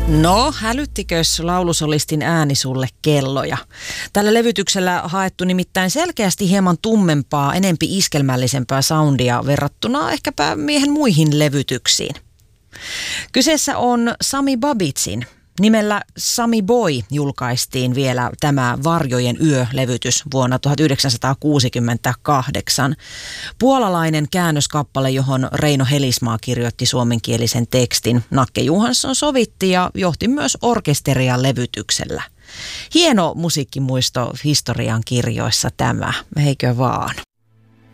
No, hälyttikös laulusolistin ääni sulle kelloja? Tällä levytyksellä haettu nimittäin selkeästi hieman tummempaa, enempi iskelmällisempää soundia verrattuna ehkäpä miehen muihin levytyksiin. Kyseessä on Sami Babicin. Nimellä Sami Boy julkaistiin vielä tämä Varjojen yö-levytys vuonna 1968. Puolalainen käännöskappale, johon Reino Helismaa kirjoitti suomenkielisen tekstin. Nakke Johansson sovitti ja johti myös orkesteria levytyksellä. Hieno musiikkimuisto historian kirjoissa tämä, eikö vaan?